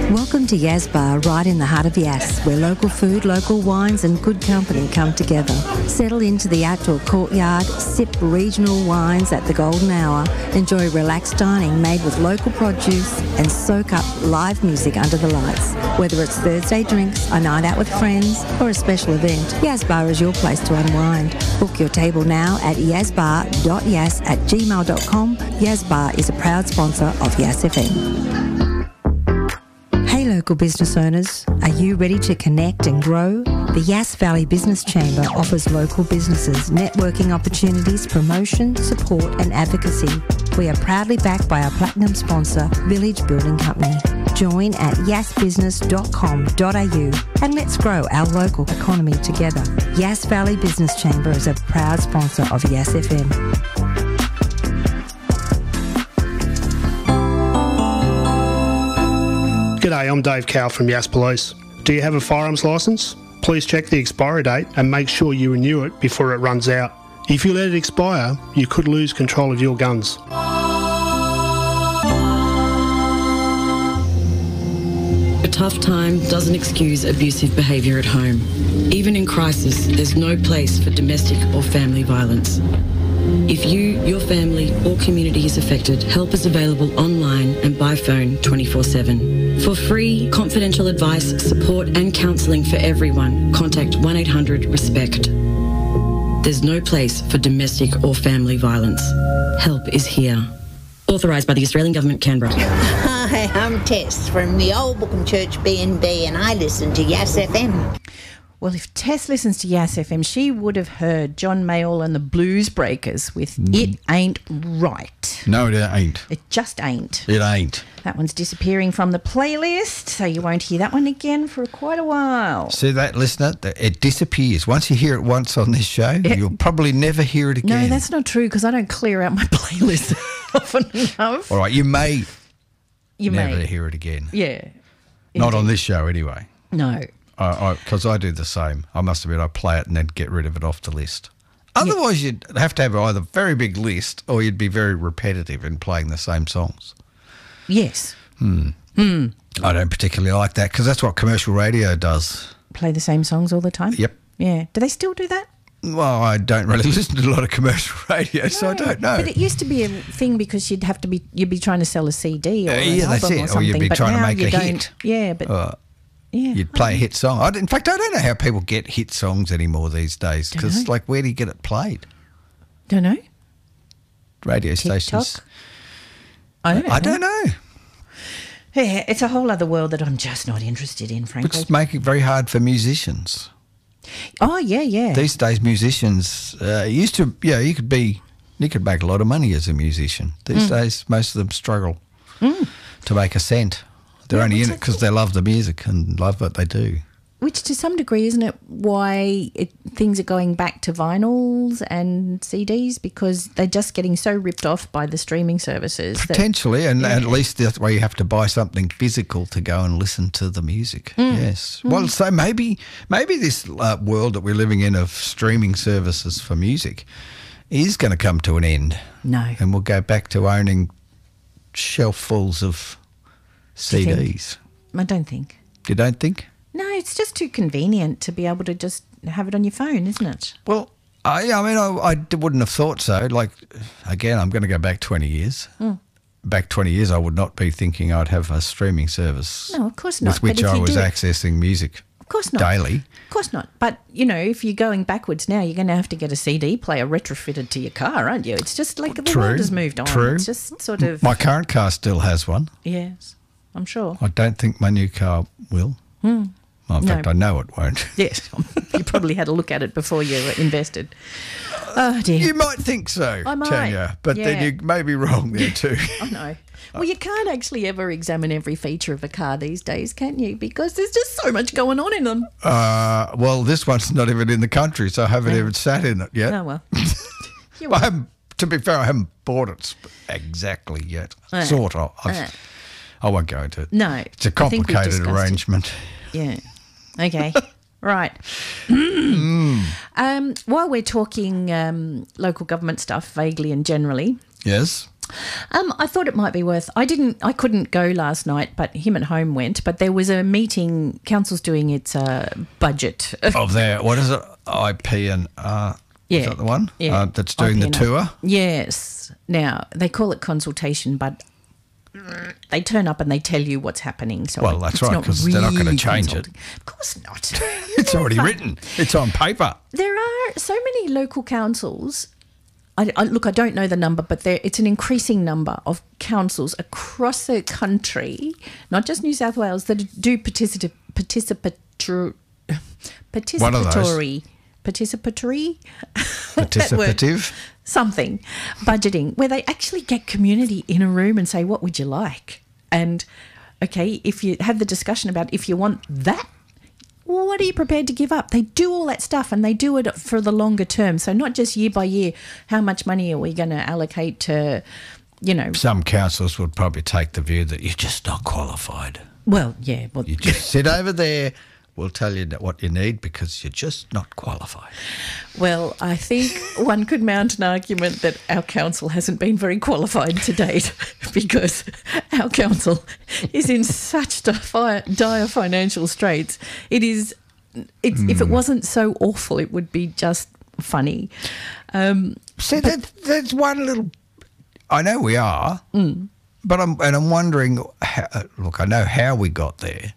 Welcome to Yas Bar, right in the heart of Yas, where local food, local wines and good company come together. Settle into the outdoor courtyard, sip regional wines at the golden hour, enjoy relaxed dining made with local produce and soak up live music under the lights. Whether it's Thursday drinks, a night out with friends or a special event, Yas Bar is your place to unwind. Book your table now at yasbar.yas@gmail.com. Yas Bar is a proud sponsor of Yas FM. Hey local business owners, are you ready to connect and grow? The Yas Valley Business Chamber offers local businesses networking opportunities, promotion, support and advocacy. We are proudly backed by our platinum sponsor, Village Building Company. Join at yasbusiness.com.au and let's grow our local economy together. Yas Valley Business Chamber is a proud sponsor of Yas FM. G'day, I'm Dave Cowell from Yas Police. Do you have a firearms licence? Please check the expiry date and make sure you renew it before it runs out. If you let it expire, you could lose control of your guns. A tough time doesn't excuse abusive behaviour at home. Even in crisis, there's no place for domestic or family violence. If you, your family or community is affected, help is available online and by phone 24/7. For free, confidential advice, support and counselling for everyone, contact 1-800-RESPECT. There's no place for domestic or family violence. Help is here. Authorised by the Australian Government, Canberra. Hi, I'm Tess from the Old Bookham Church B&B and I listen to Yas FM. Well, if Tess listens to Yas FM, she would have heard John Mayall and the Blues Breakers with It Ain't Right. No, it ain't. It just ain't. It ain't. That one's disappearing from the playlist, so you won't hear that one again for quite a while. See that, listener? It disappears. Once you hear it once on this show, you'll probably never hear it again. No, that's not true because I don't clear out my playlist often enough. All right, you may never hear it again. Yeah. Not on this show anyway. No. Because I do the same. I must admit, I play it and then get rid of it off the list. Otherwise, you'd have to have either a very big list or you'd be very repetitive in playing the same songs. Yes. I don't particularly like that because that's what commercial radio does. Play the same songs all the time? Yep. Yeah. Do they still do that? Well, I don't really listen to a lot of commercial radio, so I don't know. But it used to be a thing because you'd be trying to sell a CD or an that's album it. or something. Or you'd be but trying to now make you a don't. hit. Yeah, but yeah, you'd play a hit song. In fact, I don't know how people get hit songs anymore these days because, like, where do you get it played? Don't know. Radio TikTok? stations. I don't know. Yeah, it's a whole other world that I'm just not interested in, frankly. Which make it very hard for musicians. Oh, yeah. These days, musicians used to, you could make a lot of money as a musician. These days, most of them struggle to make a cent. They're only in it because they love the music and love what they do. Which, to some degree, isn't it why things are going back to vinyls and CDs because they're just getting so ripped off by the streaming services? Potentially, and at least that's why you have to buy something physical to go and listen to the music. Yes. Well, so maybe this world that we're living in of streaming services for music is going to come to an end. No. And we'll go back to owning shelffuls of CDs. I don't think. You don't think? No, it's just too convenient to be able to just have it on your phone, isn't it? Well, I wouldn't have thought so. Like, again, I'm going to go back 20 years. Back 20 years, I would not be thinking I'd have a streaming service. No, of course not. With which I was accessing music of course not. daily. Of course not. But, if you're going backwards now, you're going to have to get a CD player retrofitted to your car, aren't you? It's just like the world has moved on. True. It's just sort of... My current car still has one. Yes, I'm sure. I don't think my new car will. Well, in fact, I know it won't. Yes, you probably had a look at it before you invested. Oh, dear. You might think so, I might. Tanya, but then you may be wrong there too. I know. Well, you can't actually ever examine every feature of a car these days, can you? Because there's just so much going on in them. Well, this one's not even in the country, so I haven't even sat in it yet. Oh, well. To be fair, I haven't bought it exactly yet. Sort of. I won't go into it. No. It's a complicated arrangement. Yeah. Okay. Right. While we're talking local government stuff vaguely and generally, yes, I thought it might be worth. I couldn't go last night, but him at home went. But there was a meeting. Council's doing its budget. Of their, what is it? IP and is that the one? Yeah. That's doing the tour. Yes. Now they call it consultation, but they turn up and they tell you what's happening. So Well, that's right, because they're not going to change it. Of course not. It's already written. It's on paper. There are so many local councils. Look, I don't know the number, but it's an increasing number of councils across the country, not just New South Wales, that do participatory Participative. something budgeting, where they actually get community in a room and say, what would you like? And okay, if you have the discussion about if you want that, what are you prepared to give up? They do all that stuff, and they do it for the longer term. So not just year by year, how much money are we going to allocate to, Some councils would probably take the view that you're just not qualified. Well, yeah. Well, You just sit over there. We'll tell you what you need because you're just not qualified. Well, I think one could mount an argument that our council hasn't been very qualified to date, because our council is in such dire financial straits. If it wasn't so awful, it would be just funny. See, there's one little. I know we are, but I'm wondering. Look, I know how we got there.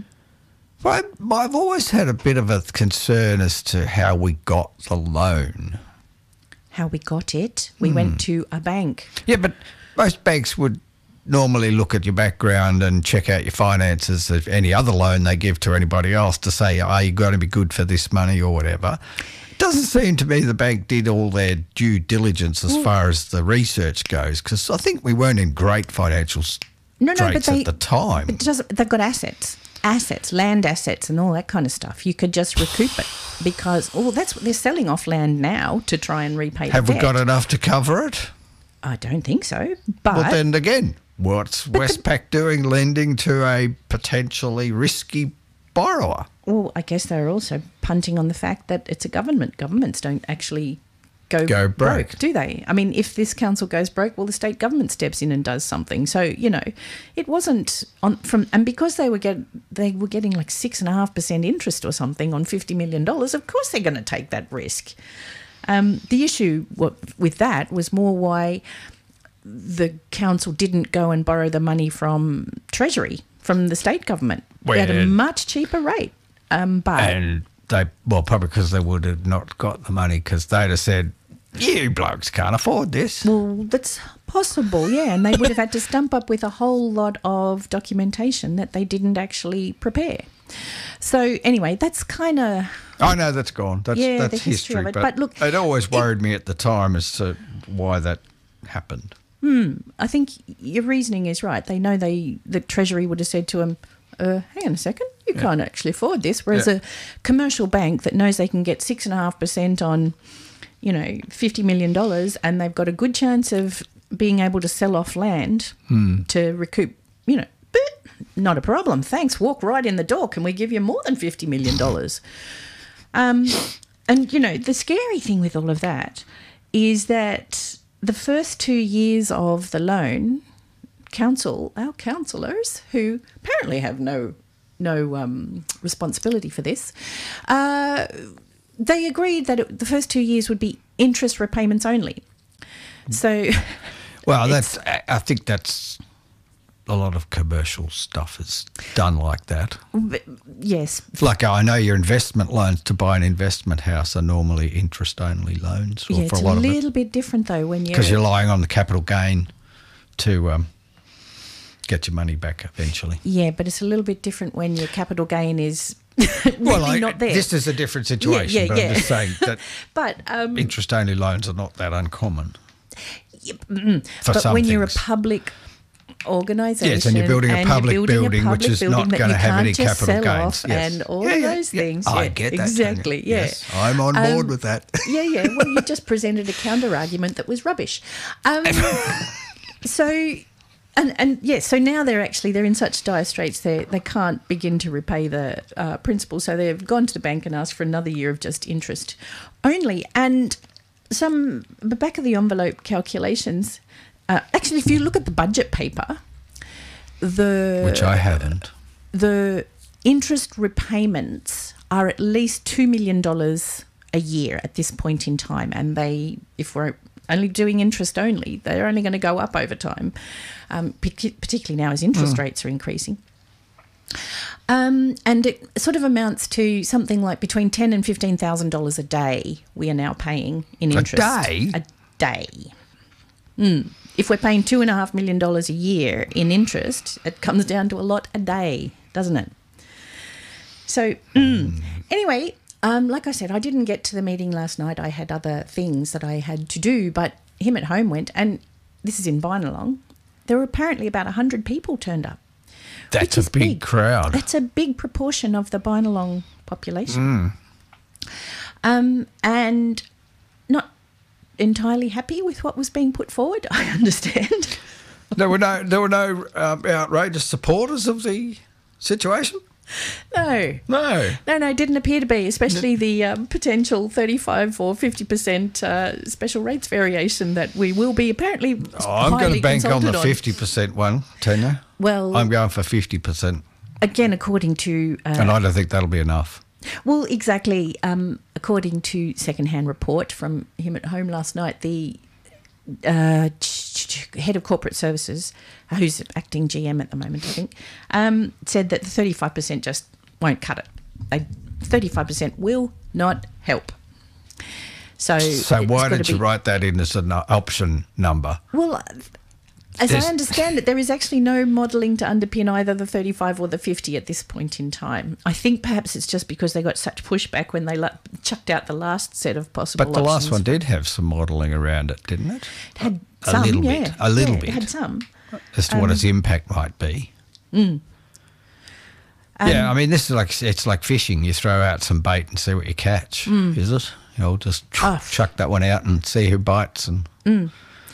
But I've always had a bit of a concern as to how we got the loan. How we got it? We went to a bank. Yeah, but most banks would normally look at your background and check out your finances of any other loan they give to anybody else to say, are you going to be good for this money or whatever. It doesn't seem to me the bank did all their due diligence as far as the research goes, because I think we weren't in great financial straits at the time. They've got assets, land assets and all that kind of stuff. You could just recoup it because, that's what they're selling off land now to try and repay the debt. Have we got enough to cover it? I don't think so. But Well, then again, what's Westpac doing lending to a potentially risky borrower? Well, I guess they're also punting on the fact that it's a government. Governments don't actually go broke, do they? I mean, if this council goes broke, well, the state government steps in and does something. So, it wasn't and because they were getting like 6.5% interest or something on $50 million, of course they're going to take that risk. The issue with that was more why the council didn't go and borrow the money from Treasury, from the state government, at a much cheaper rate. And probably because they would have not got the money, because they'd have said, you blokes can't afford this. Well, that's possible, yeah. And they would have had to stump up with a whole lot of documentation that they didn't actually prepare. So anyway, that's kind of... I know that's gone. That's the history of it. But look, it always worried me at the time as to why that happened. I think your reasoning is right. They know the Treasury would have said to them, hang on a second, you can't actually afford this. Whereas a commercial bank that knows they can get 6.5% on, $50 million, and they've got a good chance of being able to sell off land to recoup, not a problem. Thanks. Walk right in the door. Can we give you more than $50 million? And, the scary thing with all of that is that the first 2 years of the loan, our councillors, who apparently have no responsibility for this, they agreed that the first 2 years would be interest repayments only. So, well, I think that's a lot of commercial stuff is done like that. Yes. Like I know your investment loans to buy an investment house are normally interest-only loans. Yeah, it's a little bit different though when because you're relying on the capital gain to get your money back eventually. Yeah, but it's a little bit different when your capital gain is not there. This is a different situation, but I'm just saying that interest-only loans are not that uncommon. But when you're a public organisation, yes, and you're building a public building which is not going to have any capital gains, and all of those things. I get that exactly. Tanya. Yes, I'm on board with that. Yeah. Well, you just presented a counter argument that was rubbish. So now they're in such dire straits they can't begin to repay the principal, so they've gone to the bank and asked for another year of just interest only. And some back of the envelope calculations Actually, if you look at the budget paper, which I haven't, the interest repayments are at least $2 million a year at this point in time, and if we're only doing interest only, they're only going to go up over time, particularly now as interest rates are increasing. And it sort of amounts to something like between $10,000 and $15,000 a day we are now paying in interest. A day? If we're paying $2.5 million a year in interest, it comes down to a lot a day, doesn't it? So anyway, like I said, I didn't get to the meeting last night. I had other things that I had to do, but Him at Home went, and this is in Binalong. There were apparently about 100 people turned up. That's a big crowd. That's a big proportion of the Binalong population. And not entirely happy with what was being put forward, I understand. There were no outrageous supporters of the situation? No, didn't appear to be, especially the potential 35 or 50% special rates variation that we will be apparently I'm going to bank on the 50% one, Tanya. Well, I'm going for 50%. Again, according to... and I don't think that'll be enough. Well, exactly. According to second-hand report from Him at Home last night, the head of corporate services, who's acting GM at the moment, I think, said that the 35% just won't cut it. 35% will not help. So why did you write that in as an option number? Well, as I understand it, there is actually no modelling to underpin either the 35 or the 50 at this point in time. I think perhaps it's just because they got such pushback when they chucked out the last set of possible options. But the last one did have some modelling around it, didn't it? It had some, little bit. It had some. As to what its impact might be. Yeah, I mean, this is it's like fishing. You throw out some bait and see what you catch, is it? Just chuck that one out and see who bites. And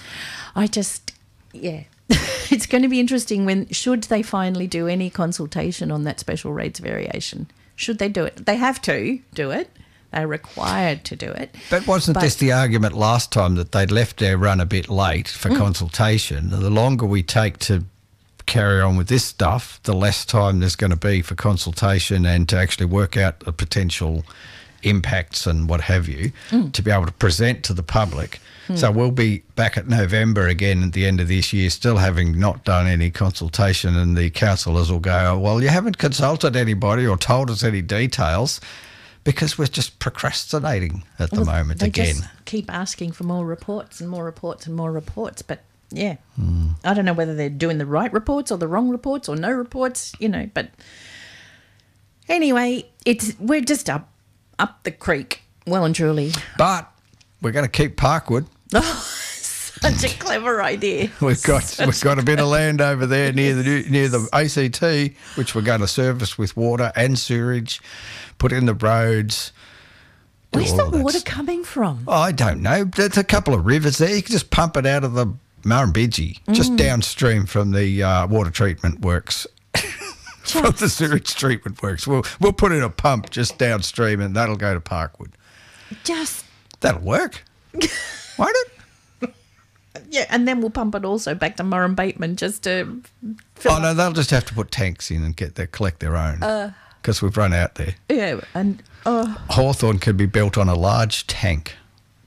it's going to be interesting should they finally do any consultation on that special rates variation. Should they do it? They have to do it. They're required to do it. But wasn't this the argument last time that they'd left their run a bit late for consultation? The longer we take to carry on with this stuff, the less time there's going to be for consultation and to actually work out the potential impacts and what have you, to be able to present to the public. So we'll be back at November again at the end of this year, still having not done any consultation, and the councillors will go, oh, well, you haven't consulted anybody or told us any details, because we're just procrastinating at the moment again. Just keep asking for more reports and more reports and more reports, but yeah, I don't know whether they're doing the right reports or the wrong reports or no reports, but anyway, we're just up the creek, well and truly. But we're going to keep Parkwood. Oh, such a clever idea. We've got a bit of land over there near the ACT, which we're going to service with water and sewerage, put in the roads. Where's the water coming from? Oh, I don't know. There's a couple of rivers there. You can just pump it out of the Murrumbidgee, just downstream from the water treatment works. From the sewage treatment works. We'll put in a pump just downstream, and that'll go to Parkwood. That'll work. Won't it? Yeah, and then we'll pump it also back to Murrum Bateman just to fill up. No, they'll just have to put tanks in and collect their own, because we've run out there. Yeah, and Hawthorn could be built on a large tank.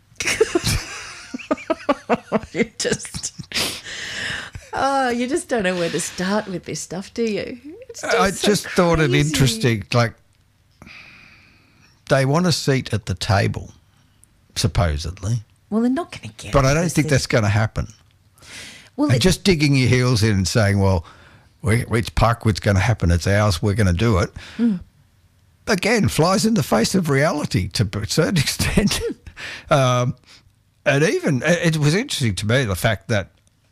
You just don't know where to start with this stuff, do you? I just thought it interesting. Like, they want a seat at the table, supposedly. Well, they're not going to get it. But I don't think that's going to happen. Well, and just digging your heels in and saying, well, which Parkwood's going to happen, it's ours, we're going to do it. Again, flies in the face of reality to a certain extent. And even, it was interesting to me, the fact that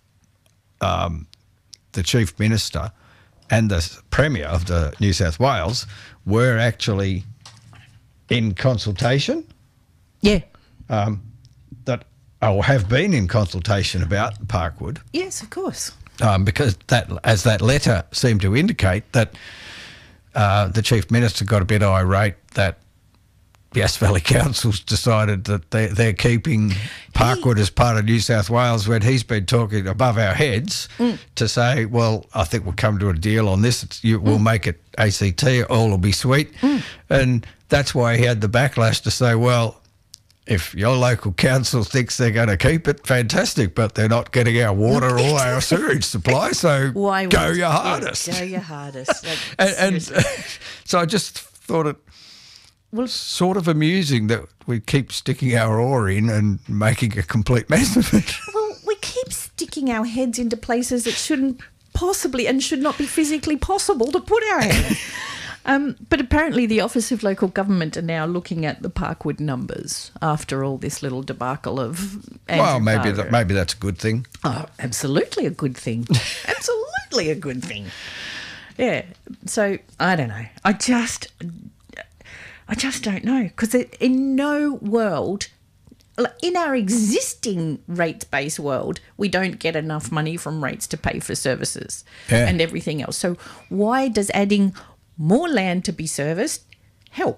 the Chief Minister and the Premier of the New South Wales were actually in consultation. Yeah. Or have been in consultation about Parkwood. Yes, of course. Because that letter seemed to indicate that the Chief Minister got a bit irate that Yass Valley Council's decided that they're keeping Parkwood as part of New South Wales, when he's been talking above our heads to say, well, I think we'll come to a deal on this. We'll make it ACT, all will be sweet. And that's why he had the backlash to say, well, if your local council thinks they're going to keep it, fantastic, but they're not getting our water or our sewage supply, so go your hardest. Go your hardest. Like, and so I just thought it was sort of amusing that we keep sticking our oar in and making a complete mess of it. Well, we keep sticking our heads into places that shouldn't possibly and should not be physically possible to put our heads. But apparently the Office of Local Government are now looking at the Parkwood numbers after all this little debacle of Andrew Barber. Maybe that's a good thing. Oh, absolutely a good thing. Absolutely a good thing. Yeah. So I don't know. I just don't know, because in no world, in our existing rates-based world, we don't get enough money from rates to pay for services and everything else. So why does adding more land to be serviced help?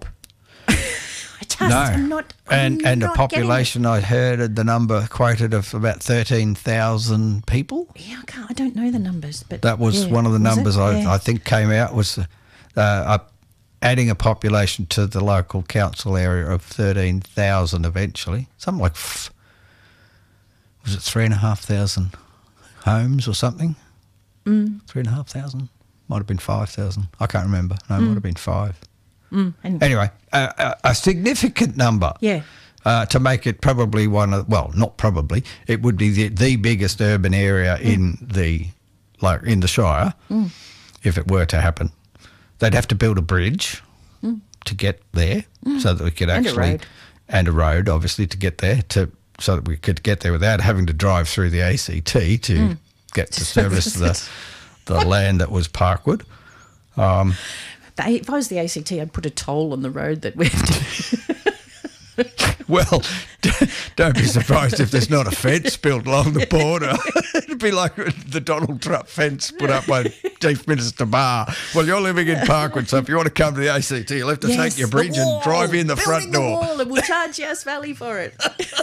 I'm not a population, I heard the number quoted of about 13,000 people. Yeah, I don't know the numbers, but that was one of the numbers I think came out was adding a population to the local council area of 13,000 eventually. Something like, was it 3,500 homes or something? 3,500? Might have been 5,000. I can't remember. No, it might have been 5. Anyway, a significant number. Yeah. To make it probably not probably, it would be the biggest urban area in the Shire if it were to happen. They'd have to build a bridge to get there so that we could actually... And a road, obviously, to get there, so that we could get there without having to drive through the ACT to get to service the land that was Parkwood. If I was the ACT, I'd put a toll on the road that we have to... Well, don't be surprised if there's not a fence built along the border. It'd be like the Donald Trump fence put up by Chief Minister Barr. Well, you're living in Parkwood, so if you want to come to the ACT, you'll have to take your bridge and drive in the front door. Wall, and we'll charge Yass Valley for it.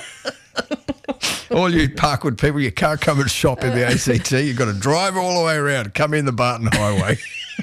All you Parkwood people, you can't come and shop in the ACT. You've got to drive all the way around, come in the Barton Highway.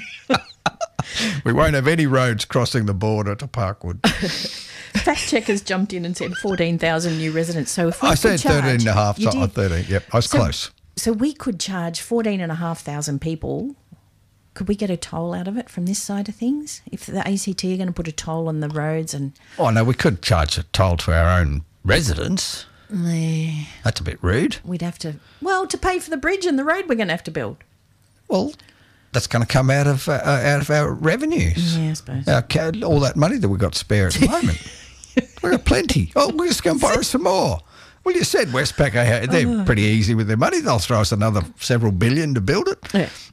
We won't have any roads crossing the border to Parkwood. Fact checkers jumped in and said 14,000 new residents. So if we I said 13,500. 13. Yep, I was close. So we could charge 14,500 people. Could we get a toll out of it from this side of things? If the ACT are going to put a toll on the roads and... Oh, no, we could charge a toll to our own residents. That's a bit rude. We'd have to... Well, to pay for the bridge and the road we're going to have to build. Well... That's going to come out of our revenues. Yeah, I suppose. All that money that we've got spare at the moment. We've got plenty. Oh, we're just going to borrow some more. Well, you said Westpac, they're pretty easy with their money. They'll throw us another several billion to build it.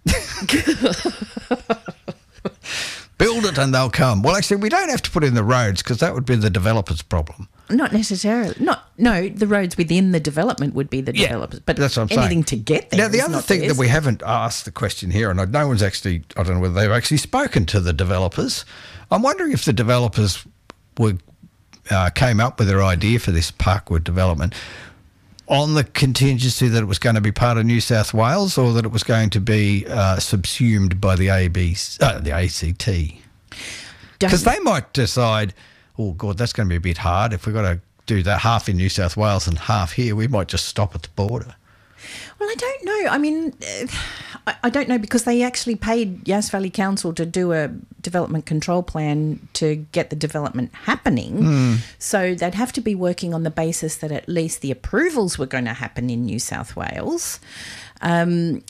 Yeah. Build it and they'll come. Well, actually, we don't have to put in the roads because that would be the developer's problem. Not necessarily. No, the roads within the development would be the developers. But that's what I'm anything saying. To get there. Now, the other thing that we haven't asked the question here, and no one's actually, I don't know whether they've actually spoken to the developers. I'm wondering if the developers came up with their idea for this Parkwood development on the contingency that it was going to be part of New South Wales or that it was going to be subsumed by the ACT. Because they might decide, oh, God, that's going to be a bit hard. If we've got to do that half in New South Wales and half here, we might just stop at the border. Well, I don't know. I mean, I don't know because they actually paid Yass Valley Council to do a development control plan to get the development happening. So they'd have to be working on the basis that at least the approvals were going to happen in New South Wales. Wouldn't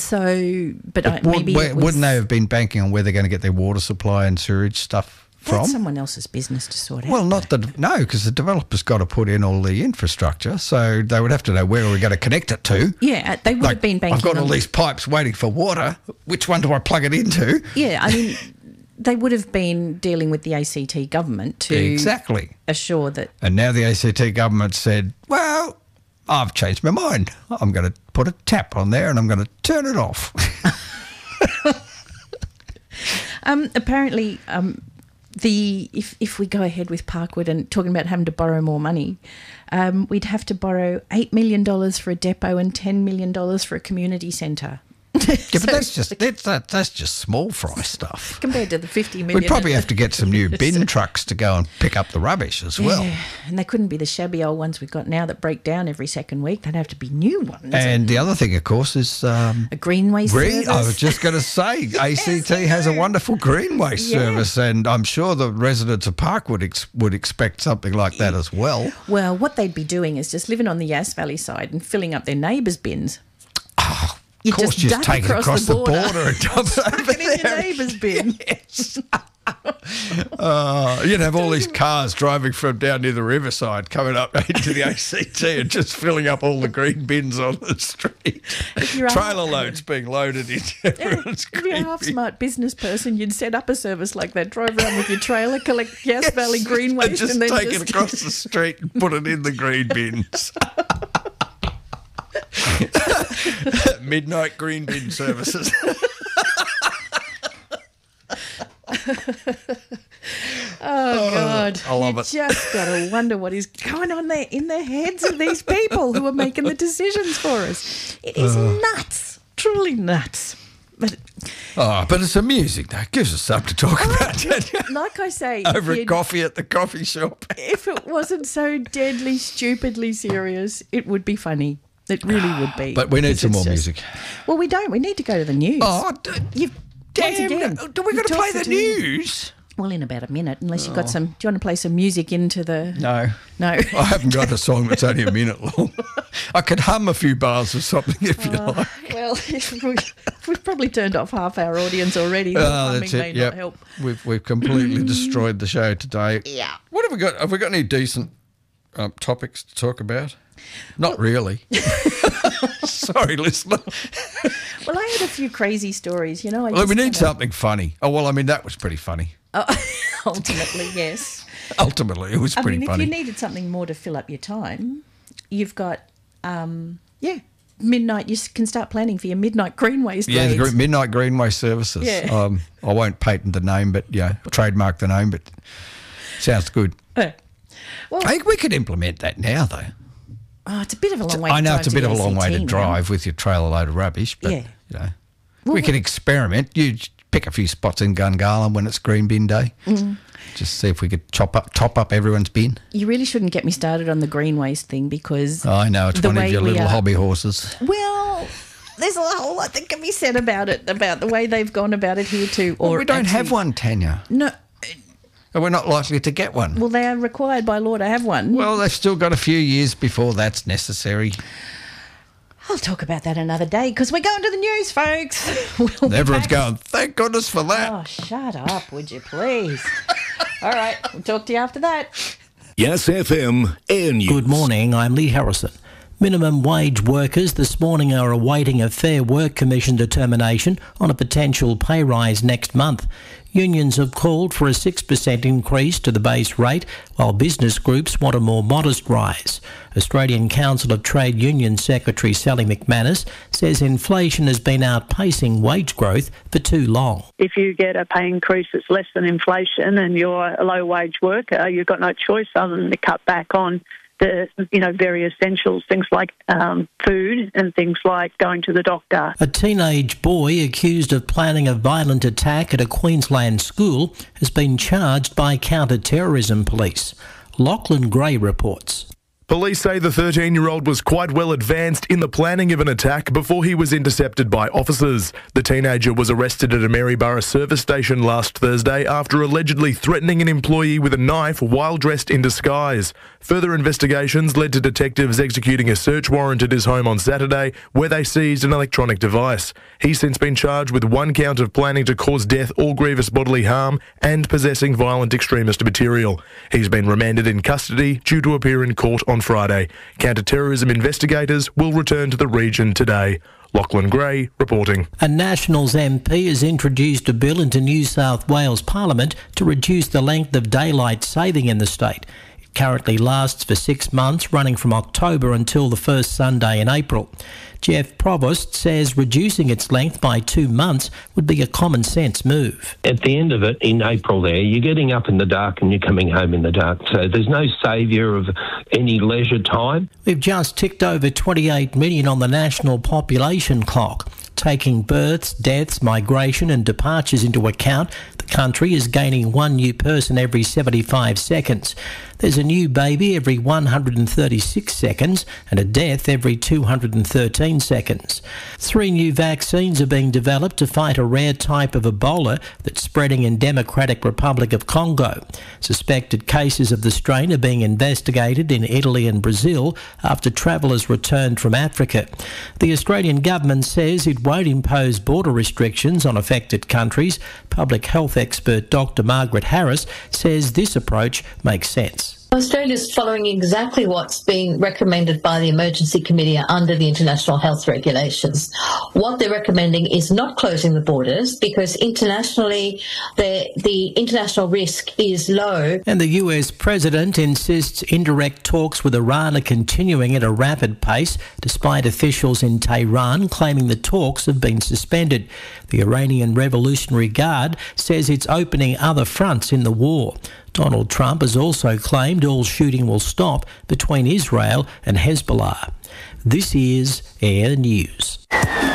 they have been banking on where they're going to get their water supply and sewage stuff from? That's someone else's business to sort out. Well, because the developer's got to put in all the infrastructure, so they would have to know where we're going to connect it to. Yeah, they would have been banking. I've got all these pipes waiting for water. Which one do I plug it into? Yeah, I mean, they would have been dealing with the ACT government to assure that. And now the ACT government said, well, I've changed my mind. I'm going to put a tap on there and I'm going to turn it off. Apparently, if we go ahead with Parkwood and talking about having to borrow more money, we'd have to borrow $8 million for a depot and $10 million for a community centre. Yeah, but that's just small fry stuff compared to the $50 million. We'd probably have to get some new bin trucks to go and pick up the rubbish as well. And they couldn't be the shabby old ones we've got now that break down every second week. They'd have to be new ones. And the other thing, of course, is a greenway service. I was just going to say, ACT has a wonderful greenway service, and I'm sure the residents of Parkwood would expect something like that as well. Well, what they'd be doing is just living on the Yass Valley side and filling up their neighbours' bins. Oh, of course, just take it across the border and dump it over there. In your neighbour's bin. Yes. You'd have all these cars driving from down near the riverside coming up into the ACT and just filling up all the green bins on the street. Trailer loads being loaded into everyone's green bin. If you're a half-smart business person, you'd set up a service like that, drive around with your trailer, collect Yass Valley green waste and then take it across the street and put it in the green bins. Midnight green bin services. Oh, God. I love it. You just got to wonder what is going on there in the heads of these people who are making the decisions for us. It is nuts. Truly nuts. But it's amusing, though. It gives us something to talk about. Like I say, over a coffee at the coffee shop. If it wasn't so deadly, stupidly serious, it would be funny. It really would be. But we need some more music. Well, we don't. We need to go to the news. Oh, damn. Do we got to play the news? Well, in about a minute, unless you've got some... Do you want to play some music into the... No. I haven't got a song that's only a minute long. I could hum a few bars or something if you like. Well, we've probably turned off half our audience already. That's it. May not help. We've completely destroyed the show today. Yeah. What have we got? Have we got any decent topics to talk about? Not really. Sorry, listener. Well, I had a few crazy stories, we need something funny. Oh, well, that was pretty funny. Ultimately, yes. Ultimately, it was pretty funny. If you needed something more to fill up your time, you've got, midnight. You can start planning for your midnight greenways. Yeah, the midnight greenway services. Yeah. I won't patent the name, but trademark the name, but sounds good. Well, I think we could implement that now, though. Oh, it's a bit of a long way to drive. I know it's a bit of a long way to drive with your trailer load of rubbish, but we can experiment. You pick a few spots in Gungahlin when it's green bin day. Just see if we could top up everyone's bin. You really shouldn't get me started on the green waste thing because... I know, it's one of your little hobby horses. Well, there's a whole lot that can be said about it, about the way they've gone about it here too. Well, we don't have one, Tanya. No. We're not likely to get one. Well, they are required by law to have one. Well, they've still got a few years before that's necessary. I'll talk about that another day because we're going to the news, folks. Everyone's going, thank goodness for that. Oh, shut up, would you please? All right, we'll talk to you after that. Yes, FM Air News. Good morning, I'm Lee Harrison. Minimum wage workers this morning are awaiting a Fair Work Commission determination on a potential pay rise next month. Unions have called for a 6% increase to the base rate, while business groups want a more modest rise. Australian Council of Trade Union Secretary Sally McManus says inflation has been outpacing wage growth for too long. If you get a pay increase that's less than inflation and you're a low-wage worker, you've got no choice other than to cut back on the, very essentials, things like food and things like going to the doctor. A teenage boy accused of planning a violent attack at a Queensland school has been charged by counter-terrorism police. Lachlan Gray reports. Police say the 13-year-old was quite well advanced in the planning of an attack before he was intercepted by officers. The teenager was arrested at a Maryborough service station last Thursday after allegedly threatening an employee with a knife while dressed in disguise. Further investigations led to detectives executing a search warrant at his home on Saturday, where they seized an electronic device. He's since been charged with 1 count of planning to cause death or grievous bodily harm and possessing violent extremist material. He's been remanded in custody due to appear in court on Friday. Counter-terrorism investigators will return to the region today. Lachlan Gray reporting. A Nationals MP has introduced a bill into New South Wales Parliament to reduce the length of daylight saving in the state. It Currently lasts for 6 months, running from October until the first Sunday in April. Jeff Provost says reducing its length by 2 months would be a common sense move. At the end of it, in April there, you're getting up in the dark and you're coming home in the dark. So there's no saviour of any leisure time. We've just ticked over 28 million on the national population clock. Taking births, deaths, migration and departures into account, the country is gaining one new person every 75 seconds. There's a new baby every 136 seconds and a death every 213 seconds. 3 new vaccines are being developed to fight a rare type of Ebola that's spreading in Democratic Republic of Congo. Suspected cases of the strain are being investigated in Italy and Brazil after travellers returned from Africa. The Australian government says it won't impose border restrictions on affected countries. Public health expert Dr. Margaret Harris says this approach makes sense. Australia's following exactly what's being recommended by the Emergency Committee under the international health regulations. What they're recommending is not closing the borders because internationally the international risk is low. And the US president insists indirect talks with Iran are continuing at a rapid pace, despite officials in Tehran claiming the talks have been suspended. The Iranian Revolutionary Guard says it's opening other fronts in the war. Donald Trump has also claimed all shooting will stop between Israel and Hezbollah. This is Air News.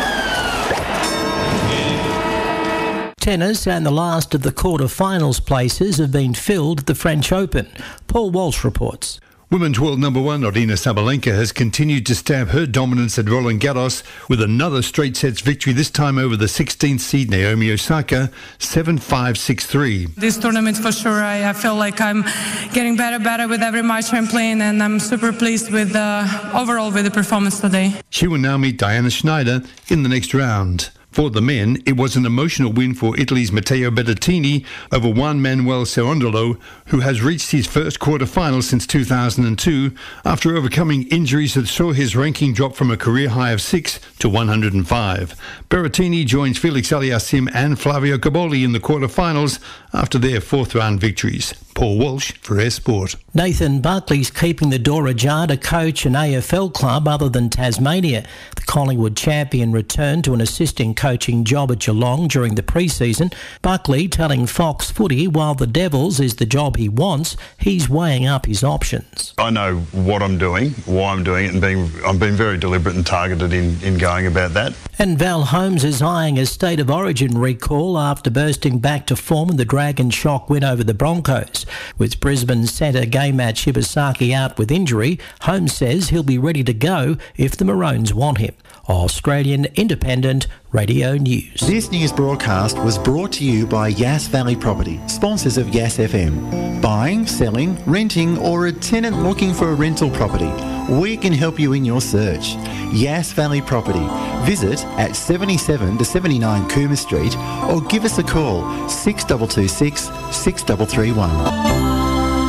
Tennis and the last of the quarter-finals places have been filled at the French Open. Paul Walsh reports. Women's world number one Aryna Sabalenka has continued to stamp her dominance at Roland Garros with another straight sets victory, this time over the 16th seed Naomi Osaka, 7-5, 6-3. This tournament for sure, I feel like I'm getting better with every match I'm playing, and I'm super pleased with overall with the performance today. She will now meet Diana Schneider in the next round. For the men, it was an emotional win for Italy's Matteo Berrettini over Juan Manuel Cerundolo, who has reached his first quarter-final since 2002 after overcoming injuries that saw his ranking drop from a career high of 6 to 105. Berrettini joins Felix Aliassime and Flavio Caboli in the quarter-finals after their fourth-round victories. Paul Walsh for Air Sport. Nathan Buckley's keeping the door ajar to coach an AFL club other than Tasmania. The Collingwood champion returned to an assistant coaching job at Geelong during the pre-season. Buckley telling Fox Footy while the Devils is the job he wants, he's weighing up his options. I know what I'm doing, why I'm doing it, and I'm being very deliberate and targeted in going about that. And Val Holmes is eyeing a State of Origin recall after bursting back to form in the Dragon shock win over the Broncos. With Brisbane centre Game-Mat Shibasaki out with injury, Holmes says he'll be ready to go if the Maroons want him. Australian Independent Radio News. This news broadcast was brought to you by Yass Valley Property, sponsors of Yass FM. Buying, selling, renting or a tenant looking for a rental property, we can help you in your search. Yass Valley Property. Visit at 77 to 79 Coomer Street or give us a call 6226 6331.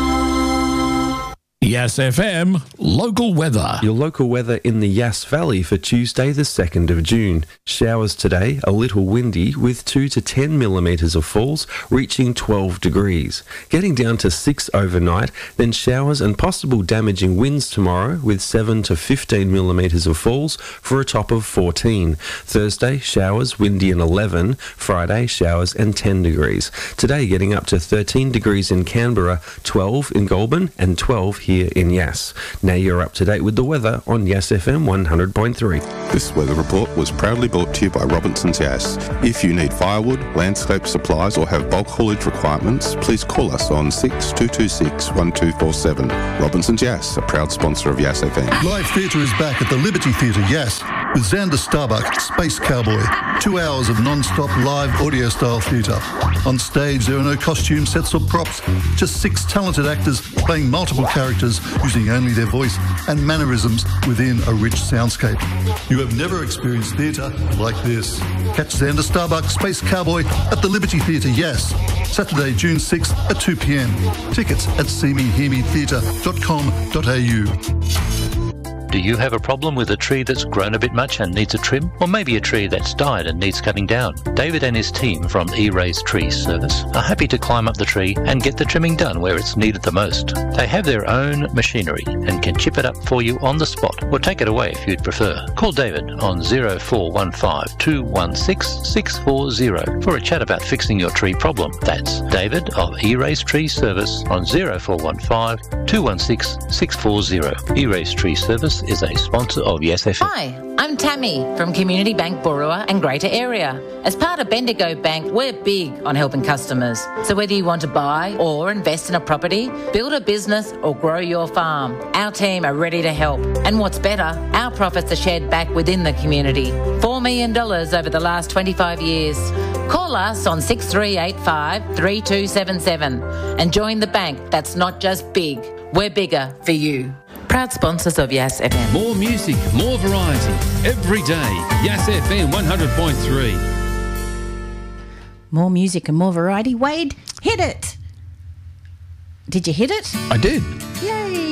Yass FM local weather. Your local weather in the Yass Valley for Tuesday the 2nd of June. Showers today, a little windy with 2 to 10 millimetres of falls, reaching 12 degrees. Getting down to 6 overnight, then showers and possible damaging winds tomorrow with 7 to 15 millimetres of falls for a top of 14. Thursday, showers, windy and 11. Friday, showers and 10 degrees. Today getting up to 13 degrees in Canberra, 12 in Goulburn and 12 here in Yass. Now you're up to date with the weather on Yass FM 100.3. This weather report was proudly brought to you by Robinson's Yass. If you need firewood, landscape supplies or have bulk haulage requirements, please call us on 6226 1247. Robinson's Yass, a proud sponsor of Yass FM. Live theatre is back at the Liberty Theatre Yass with Xander Starbuck, Space Cowboy. 2 hours of non-stop live audio-style theatre. On stage, there are no costume sets or props, just 6 talented actors playing multiple characters using only their voice and mannerisms within a rich soundscape. You have never experienced theatre like this. Catch Xander Starbuck, Space Cowboy at the Liberty Theatre Yass, Saturday, June 6th at 2 p.m. Tickets at seemehearmetheatre.com.au. Do you have a problem with a tree that's grown a bit much and needs a trim? Or maybe a tree that's died and needs cutting down? David and his team from E-Raise Tree Service are happy to climb up the tree and get the trimming done where it's needed the most. They have their own machinery and can chip it up for you on the spot or take it away if you'd prefer. Call David on 0415 216 640 for a chat about fixing your tree problem. That's David of E-Raise Tree Service on 0415 216 640. E-Raise Tree Service is a sponsor of Yes FM. Hi, I'm Tammy from Community Bank Boorowa and Greater Area. As part of Bendigo Bank, we're big on helping customers. So whether you want to buy or invest in a property, build a business or grow your farm, our team are ready to help. And what's better, our profits are shared back within the community. $4 million over the last 25 years. Call us on 6385 3277 and join the bank that's not just big, we're bigger for you. Proud sponsors of Yes FM. More music, more variety, every day. Yes FM 100.3. More music and more variety. Wade, hit it. Did you hit it? I did. Yay.